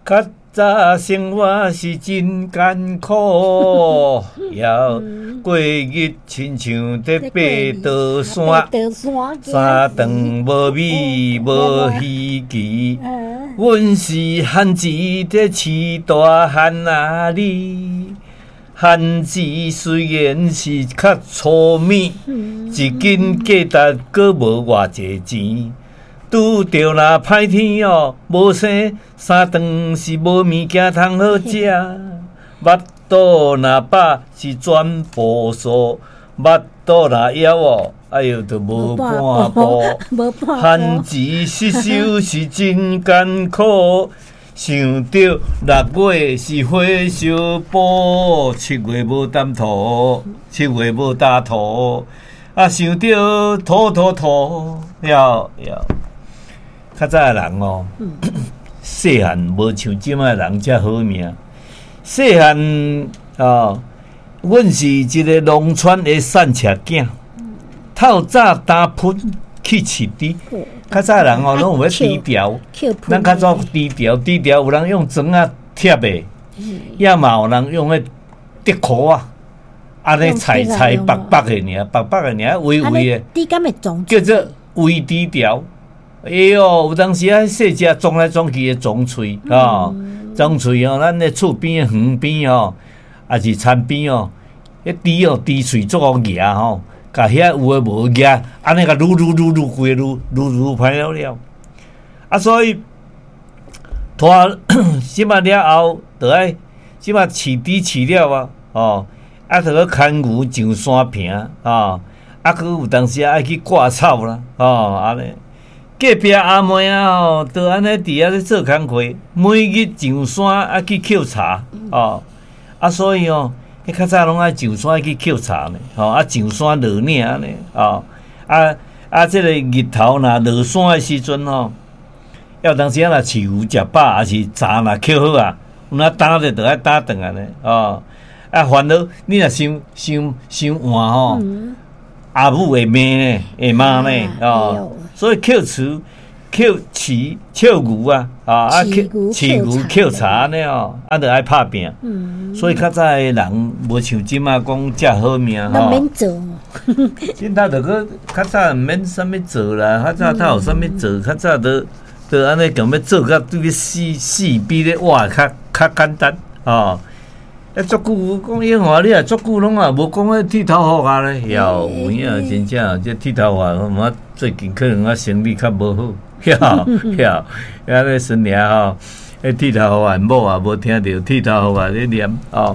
较早生活是真艰苦，要过日亲像在爬倒山，三顿无米无鱼旗。阮是汉子在饲大汉啊你，汉子虽然是较粗米，一斤价值阁无偌济钱。拄着那歹天哦，无生三顿是无物件通好食，腹肚若饱是全部数，腹肚若枵哦，哎哟，就无半步。汉字失手是真艰苦，想着6月是火烧补，7月无担土，7月无大土，啊，想着土了。较早的人哦，细汉无像即摆人遮好命。细汉哦，阮是一个农村的散车囝，透早打喷去饲猪。较早人哦，拢有要低调，咱较早低调，有人用砖啊贴的，要嘛有人用迄竹箍啊，安尼踩白白的尔，微的，叫做微低调。哎哟，有当时啊，细只撞来撞去的撞喙哦，撞喙哦，咱的厝边、园边哦，也是田边哦，迄猪哦，猪喙足好夹吼，甲遐有诶无夹，安尼甲撸规撸歹了。啊，所以拖即马了后，就爱即马饲猪饲了啊，哦，啊，就要牵牛上山坪啊，啊，佮有当时爱去割草啦，哦，安尼。隔壁阿妹啊吼，都安尼伫遐咧做工课，每日上山啊去捡茶哦，啊所以哦，迄较早拢爱上山去捡茶呢，吼啊上山落岭呢，哦即个日头若落山的时阵吼，要当时啊若饲牛食饱，还是茶若捡好啊，有哪打咧就爱打转来呢，哦啊烦恼你若伤晚吼，阿母会骂呢，会骂呢，哦。所以捡厝、捡饲、捡牛啊，啊，饲牛、捡茶呢哦，啊，就爱拍拼。所以较早的人无像即马讲遮好命吼。 免做。 现在就个较早毋免啥物做啦，较早他有啥物做，较早就安尼强要做甲对死比咧活较简单哦。足久讲英话，你也足久拢也无讲迄剃头发咧，有影真正这剃头发，我最近可能生理较无好，遐咧孙娘吼，迄剃头发某也无听到剃头发咧念哦。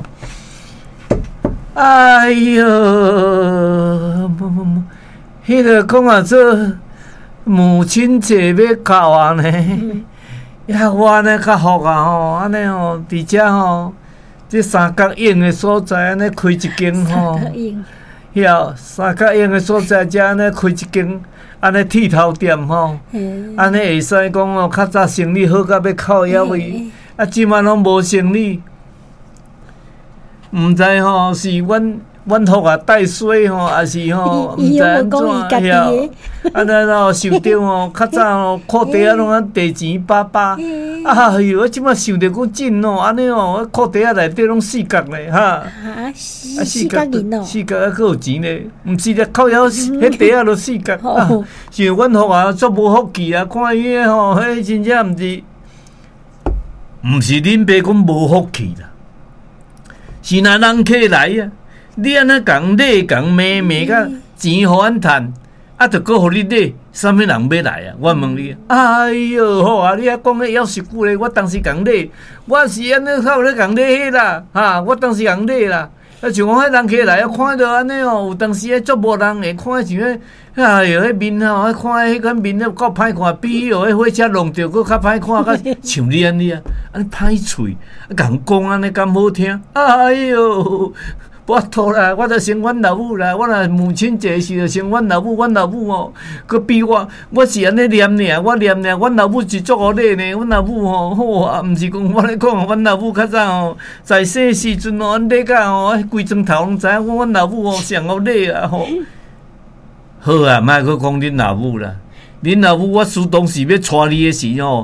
哎哟，迄个讲啊做母亲节要到啊呢，遐我安尼较福啊吼，安尼吼，伫遮吼。这三角影的所在，安尼开一间吼，晓三角影的所在，遮安尼开一间，安尼剃头店吼，安尼会使讲哦，较早生意好到要靠腰位，啊，即摆拢无生意，毋知吼是阮互啊带水吼，还是吼毋知安怎晓，安尼咯想着吼，较早吼裤底啊拢啊地钱巴。哎哟！我即摆想着佫紧哦，安尼哦，裤底仔内底拢四角咧，哈！ 四角银哦， 四角啊，佫有钱咧，毋是咧靠腰，迄底仔都四角。像阮福啊，足无福气啊！看伊个吼，迄真正毋是恁爸讲无福气啦，是若人客来啊，你安尼共礼共骂甲钱互阮趁。啊，着搁互你咧，啥物人要来啊？我问你，哎哟，好啊！你啊讲迄夭寿久咧，我当时共咧，我是安尼靠咧共咧迄啦，哈！我当时共咧啦。啊，像讲迄人客来啊，看到安尼哦，有当时足无人会看像迄，哎哟，迄面吼，看迄款面够歹看，比迄火车弄着搁较歹看，甲像你安尼啊，安尼歹喙，啊，共讲安尼敢好听？哎哟！我托啦，我着生阮老母啦，我若母亲节时着生阮老母哦，佮比我是安尼念尔，我念尔，阮老母是足好礼呢，阮老母吼好啊，毋是讲我咧讲，阮老母较早吼在生时阵吼，礼甲吼规砖头拢知影，阮老母吼上好礼啊吼。好啊，莫去讲恁老母啦，恁老母我主动是要带你的时吼，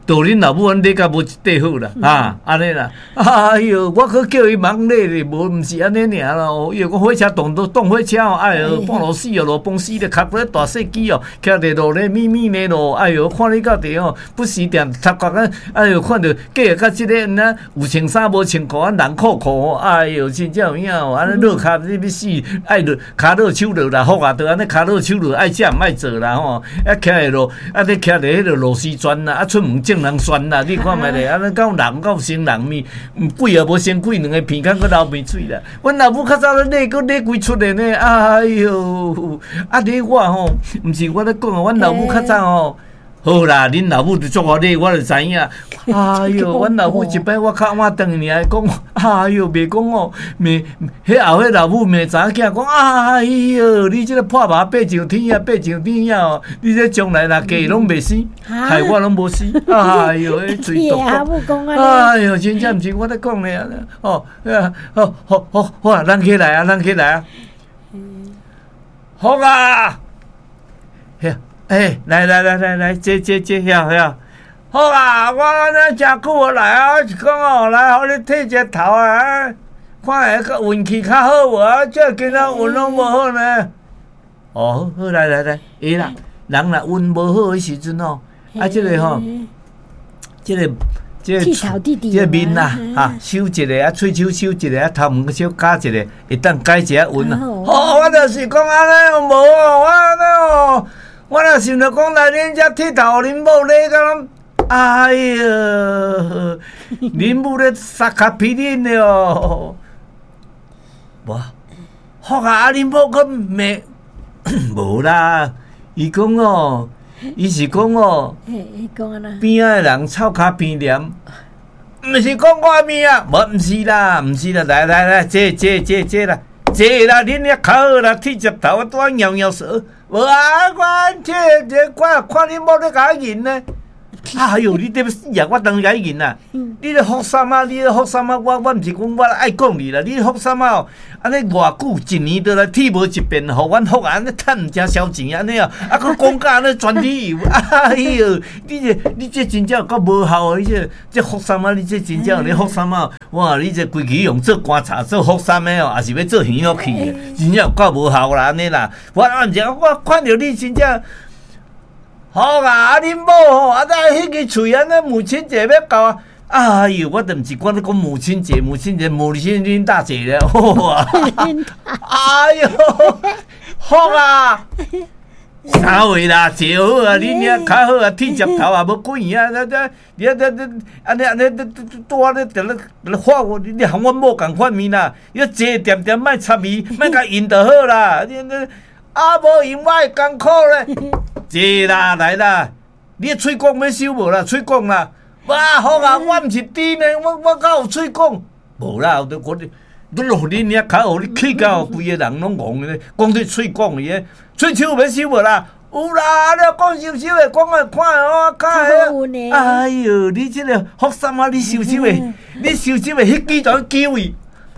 道恁老母你甲无一块好啦，安尼啦。哎哟，我去叫伊忙累咧，毋是安尼尔咯。因为我火车动火车哦，哎哟，半路死咯，崩死咧，卡过大细机哦，徛伫路咧咪咪咧咯，哎哟，看你到底哦，不时点插角啊，哎哟，看到计甲即个呐，有穿衫无穿裤啊，人裤裤，哎哟，真正有影哦，安尼落卡你要死，爱落骹落手落啦，好啊，都安尼骹落手落，爱食毋爱做啦吼，啊，徛喺路，啊，你徛伫迄个螺丝砖啦，啊，出门正人酸啦，你看觅咧，安尼到人到生人面，鬼也无生鬼，两个鼻孔佫流鼻水啦。阮老母较早咧佫咧规出来呢，哎哟，啊，你我吼，毋是我咧讲啊，阮老母较早吼。好啦，恁老母就做我咧，我就知影。哎哟，阮老母一摆我较晚顿尔讲，哎哟，袂讲哦，袂，迄后迄老母袂知影讲，哎哟，你即个破麻爬上天啊，爬上天啊哦，你这将来若嫁拢袂死，害我拢无死。哎哟，迄嘴毒。哎哟，真正毋是我咧讲咧，哦，好啊，咱起来啊，咱起来啊，好啊，嘿。来，接，遐，好啊！我咱真久来啊，是讲哦，来，互你剃一头啊，看下个运气较好无啊？这今仔运拢无好呢。哦，好来，会啦，人若运无好的时阵哦，啊，这个吼，这个面呐，修一个啊，喙手修一个啊，头毛小加一个，会当改一下运啊。好，我就是讲安尼无哦，我安尼哦。我若想着讲来恁遮剃头，恁某咧甲咱，哎呀，恁某咧撒卡皮恁的哦，无，好啊，恁某佫骂，无啦，伊讲哦，伊是讲哦，边仔的人臭卡边黏，毋是讲我面啊，无，毋是啦，来，这啦，这啦，恁遐较好啦，剃只头啊，拄啊摇舌。无啊！我这看你某咧甲我赢呢。哎哟，你这要死啊！我当然甲你赢啊！你咧福衫啊！我毋是讲我爱讲你啦！你咧福衫啊！安尼偌久一年都来剃无一遍，互阮福安尼趁毋正烧钱安尼啊！啊，佫讲甲安尼全理由，哎哟！你这真正够无效啊！你这福衫啊！你这真正咧福衫啊！哇！你这规矩用做观察做福衫的哦，也是要做耳乐器的，真正够无效啦！安尼啦，我看到你真正。好啊！恁某吼，啊，迄个喙安尼母亲节要到啊！哎呦，我都毋是讲咧讲母亲节，母亲节大节咧，哇！哎呦，好啊！啥话啦？节好啊！恁遐较好啊，剃舌头也无过瘾啊！你安尼多咧，就咧发我，你含阮某共款面啦！你坐点点莫插伊，莫甲因就好啦！你啊，无因我会艰苦咧。坐啦，来啦！你喙讲要收无啦？喙讲啦！哇，好啊！我毋是猪呢，我敢有喙讲？无啦，我你落恁遐较好，你气到规个人拢戆咧，讲你喙讲诶，喙手要收无啦？有啦，你讲收诶，讲诶看哦，较哎哟，你即个福衫啊，你收诶，你收诶，迄支就叫伊。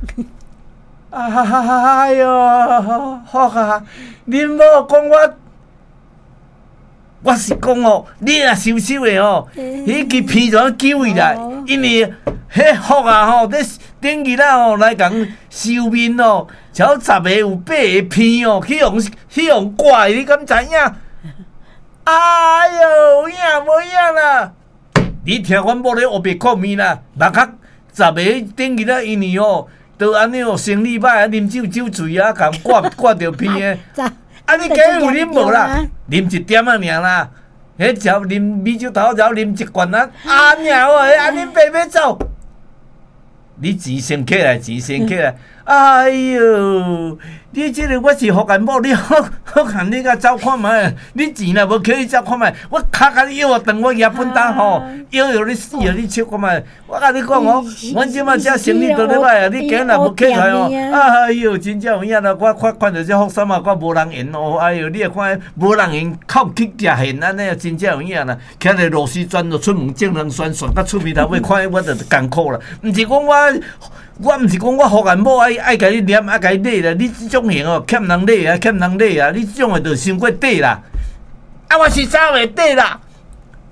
哎哟，好啊！恁某讲我是讲哦，你若收诶哦，迄支片就叫伊啦，因为迄福啊吼，顶日啦吼来共收面哦，超10个有8个片哦，去用挂的，你敢知影？哎哟，有影无影啦！你听阮某咧黑白看面啦，目壳10个顶日啦，因为哦。都安尼哦，生理歹啊，啉酒醉啊，共挂着片诶。啊，你假有啉无啦？啉一点啊，尔啦。迄只啉米酒头，只啉一罐啊，啊尔哦，安尼白要走。你钱先起来，哎哟，你这个我是福建某，你好看你甲走看卖，你钱若无起去走看卖，我卡甲你腰啊，断我牙本担吼，腰你死啊，你笑看卖，我甲你讲哦，阮即马遮生意都咧歹啊，你今若无起来哦，哎哟，真正有影啦，我看着这福衫啊，我无人缘哦，哎哟，你看无人缘，靠去食现安尼，真正有影啦，徛咧螺丝砖就出门正人酸酸到出面头尾，看我就艰苦啦，毋是讲我毋是讲我福建某爱甲你念，爱甲你礼啦，你即种型哦，欠人礼啊，你即种诶就伤过底啦。啊，我是啥袂底啦？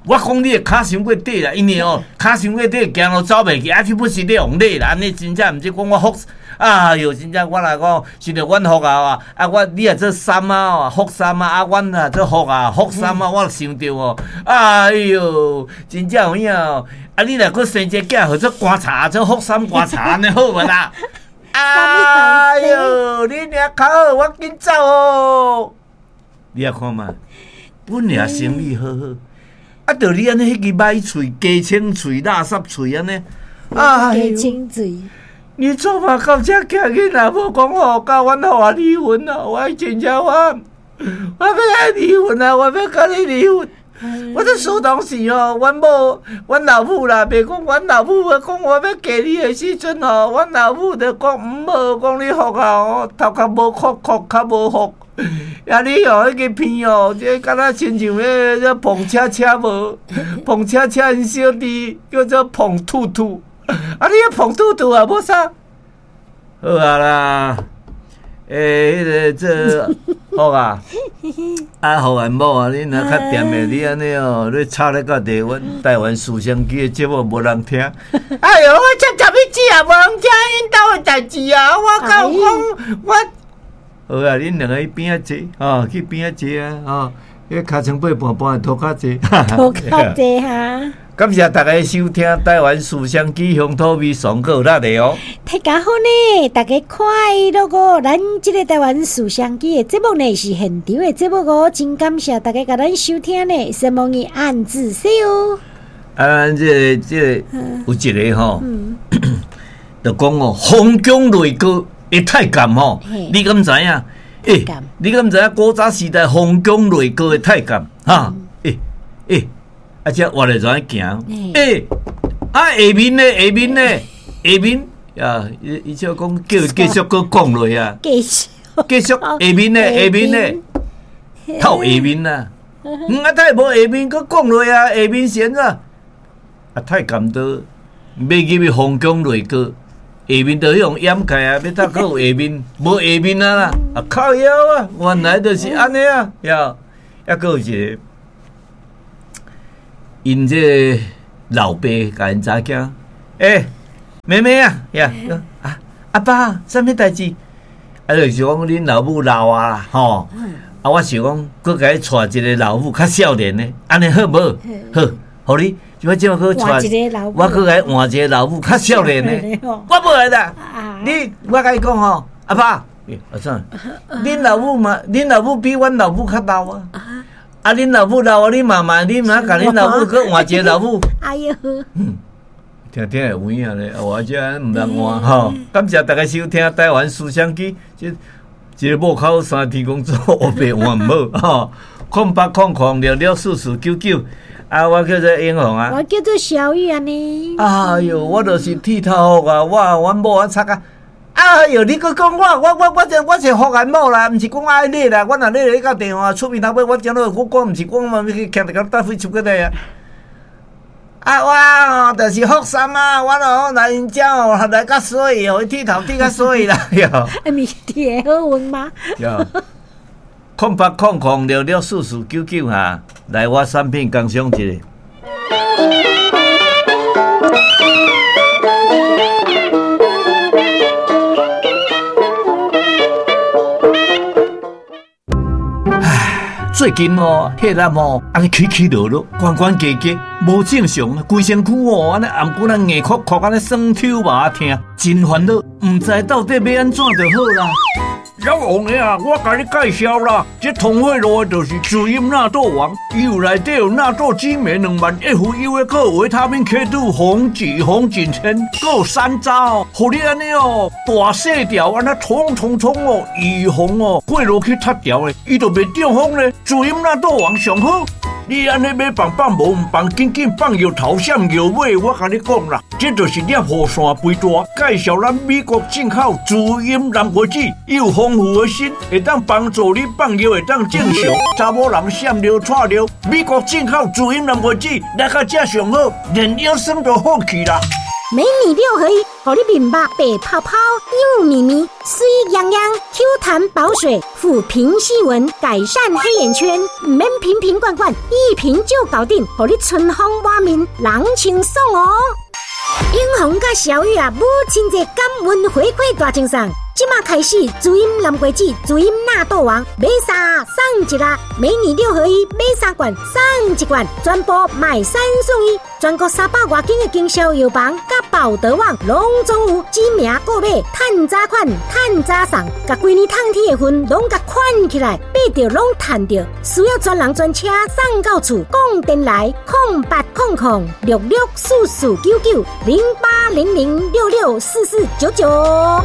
我讲你的骹伤过底啦，因为骹伤过底行路走袂去，去不是你用力啦，安尼真正毋是讲我福。哎哟，真正我来讲，是着阮福啊！你也做三啊，福三啊，阮啊做福啊，福三啊，我想着哦，哎哟，真正有影你若佫生一个囝，或者观察做福三观察安尼好无啦？哎哟，你俩较好，我紧走哦。你也看嘛，本来生意好好，着你安尼迄支歹喙、鸡青喙、垃圾喙安尼， 鸡青嘴。 你做嘛到这囝囡仔无讲好，甲阮互我离婚啊！我真正我要爱离婚啊！我要甲你离婚。我这说当时阮老母啦，别讲阮老母，讲我要嫁你的时阵阮老母就讲毋好，讲你福啊头壳无哭，较无福。呀，你迄个片这敢若亲像迄碰车无，碰车因小弟叫做碰兔兔。你碰兔兔啊，无啥好啊啦。迄个这好啊，好安某啊，你若较掂的，你安尼你插咧到地，阮台湾思想机的节目无人听。哎哟，我插一支啊，无人听因兜的代志啊，我甲有讲我。好啊，恁两个去边仔坐，去边仔坐啊，迄尻川背半半的涂骹坐， 涂骹坐哈。 感谢大家收听台湾思想机乡土味上课那里哦。 大家好呢，大家快乐哦！咱这个台湾思想机的节目呢是现场的节目哦，真感谢大家甲咱收听呢，希望你按自说哦。 咱这有一个吼，就讲洪江雷哥的太监吼，你敢知影？你敢知影古早时代洪江雷哥的太监哈？这活来怎行？下面啊，伊就讲继续搁讲落啊，继续下面呢，透下面啦，太无下面搁讲落啊，下面先啊，太监都要入去洪江雷哥，下面都用掩盖啊，要他搁有下面，无下面啦，靠腰啊，原来就是安尼啊，还搁有一个。因这老爸甲因查囝，妹妹啊，阿爸，啥物代志？就是讲恁老母老啊，吼，我想讲，佮甲伊带一个老母较少年的，安尼好无？好，互你，我即马佮带，我佮甲伊换一个老母较少年的，我无来啦。我甲伊讲吼，阿爸，啥？恁老母比阮老母较老啊。恁老母老啊，你妈妈，你妈甲恁老母去换一个老母。 哎哟， 听会有影咧，我这毋通换吼。感谢大家收听台湾思想机，这个幕口3天工作我白换唔好吼。0800664499，我叫做英雄啊。 我叫做小玉安尼。 哎哟，我就是剃头啊，阮某插啊。哎哟，你搁讲我是福安某啦，毋是讲爱你啦。我若你到电话出面头尾，我讲落我讲毋是讲嘛，要去徛伫搭飞出过来啊。我就是福三啊，我来因家来较水，互伊剃头剃较水啦。哟， 咪剃好运吗 ？0800664499哈，来我产品工商一下。最近血压安尼起落落，关加加，无正常啊！规身躯安尼暗骨硬壳壳，安尼酸抽麻疼，真烦恼，唔知到底要安怎就好啦。老王呀，我甲你介绍啦，这通惠路的就是滋阴纳豆王，伊有内底有纳豆激酶2万 FU 的，还有维他命 K2、红杞、红景天，还有山楂哦，互你安尼大细条安那冲预防过路去塌条的，伊就袂中风咧。滋阴纳豆王上好。你安尼要放无毋放，紧放药头闪药尾，我甲你讲啦，这就是摄护腺肥大。介绍咱美国进口滋阴蓝果籽，有丰富的锌，会当帮助你放药，会当正常。查某人闪尿、串尿，美国进口滋阴蓝果籽，来到这上好，连腰酸都好去啦。 美女六合一，让你面目白泡泡、幼绵绵、水痒痒、Q 弹保水、抚平细纹、改善黑眼圈，唔免瓶瓶罐罐，一瓶就搞定，让你春风满面，人清爽哦。英红甲小玉啊，母亲节感恩回馈大赠送。即马开始，主音蓝桂子、主音纳豆王，买3送1啦！美女六合一，买3罐送1罐，全部买3送1，全国300多间的经销药房甲宝德网拢总有指名购买，趁早款、趁早送，甲规年烫铁的份拢甲款起来，买着拢趁着。需要专人专车送到厝，讲电来0800-6644990800664499。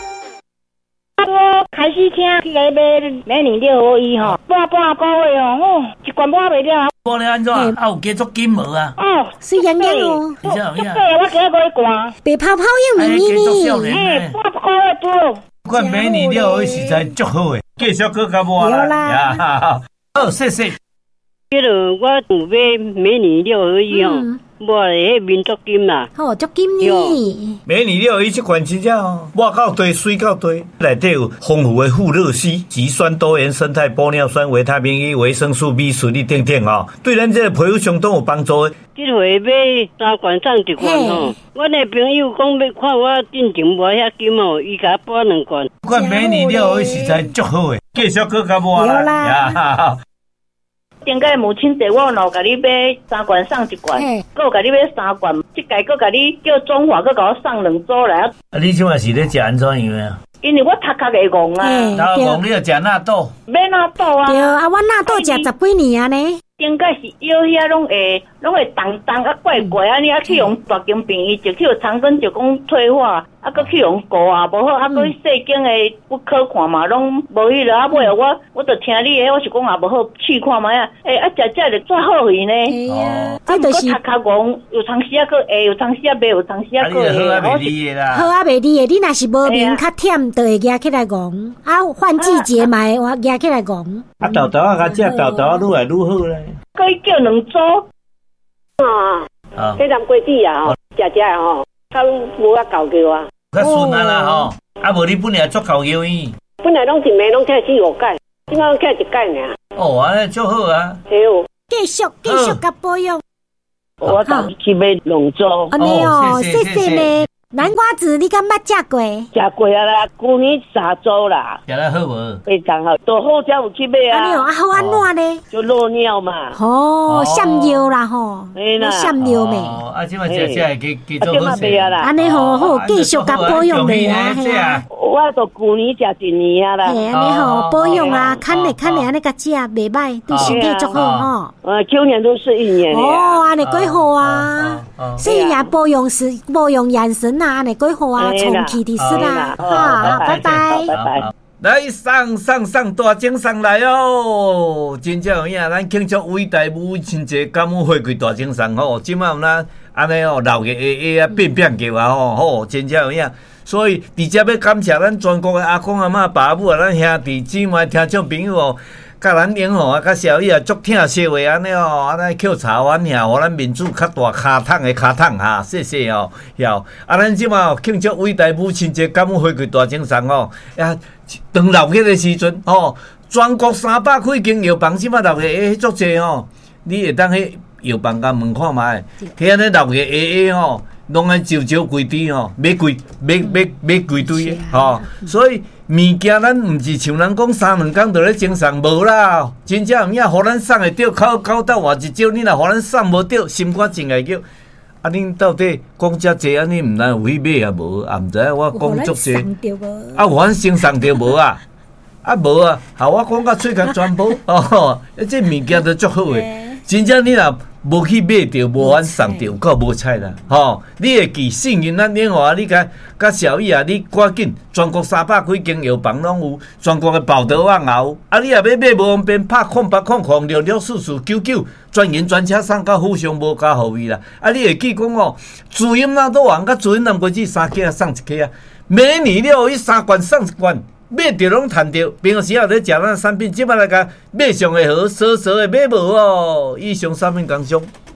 我开始听去来买美女六合一吼，半个月哦，一罐买袂了。 无咧安怎？有加足金无啊？ 哦， 水痒痒哦， 你这样样。 我今日一罐， 白泡泡又咪咪咪，半个月多。 款美女六合一实在足好诶，继续搁较无啦。好，谢谢。 迄落我有买美女六合一吼。我迄民族金啦， 哦，足金呢。 美女六合一这款真正哦，抹到堆，水到堆，内底有丰富的富乐烯、极酸多元生态玻尿酸、维他命 E、维生素 B、水力等等哦，对咱这个皮肤相当有帮助的。 这回买3罐送1罐吼，我那朋友讲要看我进前无遐金哦，伊甲我拨2罐。 款美女六合一实在足好诶，继续搁较无啦。 顶个母亲节我有甲你买3罐送1罐，搁有甲你买3罐，即届搁甲你叫中华搁甲我送2组来。啊， 你即马是咧食安怎样啊？ 因为我头壳会戆啊， 头戆你要食纳豆， 买纳豆啊。 对啊，我纳豆食10几年啊呢。 顶个是腰遐拢会动啊怪怪啊，你啊去用大金病医，就去用长根就讲退化，啊搁去用膏啊，无好啊搁去细间的骨科看嘛，拢无迄落啊尾我就听你的，我是讲也无好去看嘛呀，啊食就最好去呢。 哦， 这就是头壳戆，有当时啊搁会，有当时啊袂，有当时啊搁会。 好啊袂离的啦， 好啊袂离的，你若是无眠较忝，就会压起来戆，啊换季节嘛会压起来戆。 啊豆豆啊，甲食豆豆啊，愈来愈好咧。 可以叫2组。 迄蓝桂子啊，吼，食吼，较无啊够叫啊。 较顺啊啦吼，啊无你本来足够药医。 本来拢一暝拢起来4、5盖，今仔起来1盖尔。 哦，安尼足好啊。 对哦。 继续甲保养。 我当去买2组。 安尼哦，谢谢呢。南瓜子你敢捌食过？ 食过啊啦，去年3组啦。 食得好无？ 非常好，都好才有去买啊。 安尼哦，啊好安怎呢？ 就落尿嘛。 哦，闪尿啦吼，闪尿咩？ 啊，即马食会继续好食啦。 安尼好好，继续甲保养咧啊，系啊。 我都去年食1年啊啦。 嘿，安尼好保养啊，看咧安尼甲食，袂歹，对身体足好吼。 去年都是1年。 哦，安尼几好啊！所以也保养眼神啊，安尼几好啊，充气的是啦。好，拜拜。 拜拜。 来上大奖上来哦！真正有影，咱庆祝伟大母亲节感恩回馈大奖上吼，即摆有咱安尼哦，老嘅啊变叫啊吼，真正有影。所以伫遮要感谢咱全国的阿公阿嬷、爸母啊，咱兄弟姊妹、听众朋友哦，甲咱英吼啊，甲小姨啊，足听说话安尼哦，安尼扣茶碗遐，互咱民主较大骹桶的骹桶哈，谢谢哦，晓啊，咱即马庆祝伟大母亲节感恩回馈大奖上哦，呀，当老迄个时阵哦，全国300几间药房，即马6月足济哦，你会当去药房甲问看觅，去安尼6月哦。拢爱招规堆吼，买规堆吼，所以物件咱毋是像人讲3、2工就咧精神无啦，真正有影，互咱送会着，口斗换一招，你若互咱送无着，心肝真会叫。啊，恁到底讲遮济，安尼毋知有去买也无，也毋知我讲足济，啊，互咱先送着无啊？啊无啊，好，我讲到喙角全部哦，这物件都足好诶，真正你若无去买着，无法送着，够无彩啦！吼，你会记幸运咱电话，你甲小姨啊，你赶紧，全国300几间药房拢有，全国的宝德网也有。啊，你也要买无方便，拍0800664499，专营专车送到府上无加护位啦。啊，你会记讲哦，主音那都王甲主音南瓜子3克送1克啊，美女了伊3罐送1罐。买着拢趁着，平时也咧食咱产品，即摆来甲买上会好，少的买无哦。以上产品讲上。